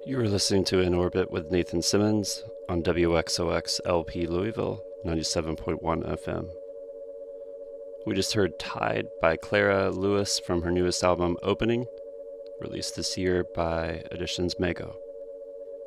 You are listening to In Orbit with Nathan Simmons on WXOX LP Louisville, 97.1 FM. We just heard Tide by Clara Lewis from her newest album, Opening, released this year by Editions Mago.